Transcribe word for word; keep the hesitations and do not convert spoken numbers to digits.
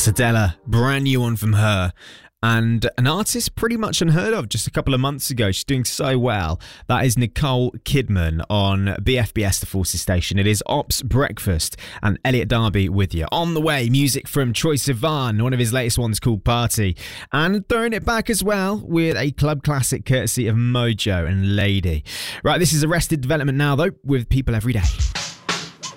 That's Adela, brand new one from her. And an artist pretty much unheard of just a couple of months ago. She's doing so well. That is Nicole Kidman on B F B S, the Forces Station. It is Ops Breakfast and Elliot Darby with you. On the way, music from Troye Sivan, one of his latest ones called Party. And throwing it back as well with a club classic courtesy of Mojo and Lady. Right, this is Arrested Development now, though, with People Every Day.